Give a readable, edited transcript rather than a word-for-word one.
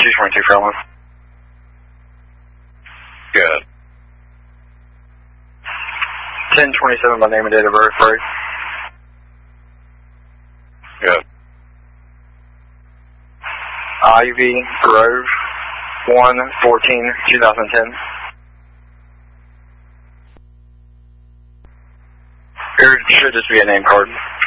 222 Fairmont. Good. 1027 by name and date of birth, right? Good. Ivy Grove, 1/14/2010. There should just be a name card.